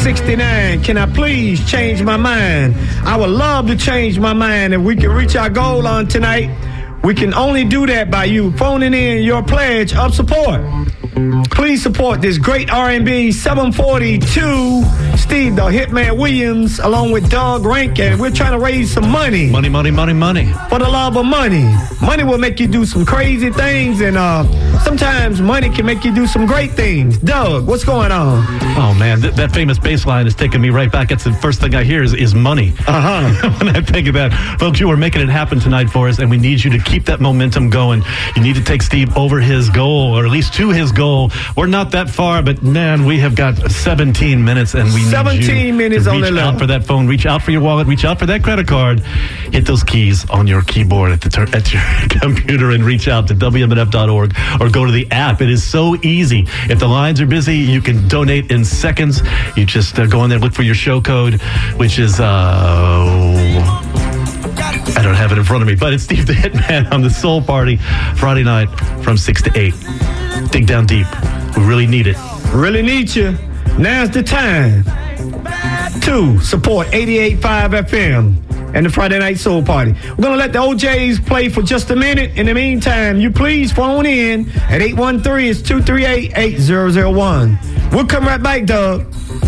69. Can I please change my mind? I would love to change my mind. If we can reach our goal on tonight, we can only do that by you phoning in your pledge of support. Please support this great R&B 742. Steve the Hitman Williams along with Doug Rankin. We're trying to raise some money. Money. For the love of money. Money will make you do some crazy things, and sometimes money can make you do some great things. Doug, what's going on? Oh, man, that famous bass line is taking me right back. That's the first thing I hear is money. When I think of that. Folks, you are making it happen tonight for us, and we need you to keep that momentum going. You need to take Steve over his goal, or at least to his goal. We're not that far, but, man, we have got 17 minutes, and we need 17 minutes to on the reach out left. for that phone, reach out for your wallet, reach out for that credit card, hit those keys on your keyboard at your computer and reach out to WMNF.org or go to the app. It is so easy. If the lines are busy, you can donate in seconds. You just go in there, look for your show code, which is... I don't have it in front of me, but it's Steve the Hitman on the Soul Party Friday night from 6 to 8. Dig down deep. We really need it. Really need you. Now's the time to support 88.5 FM and the Friday Night Soul Party. We're going to let the OJs play for just a minute. In the meantime, you please phone in at 813-238-8001. We'll come right back, Doug.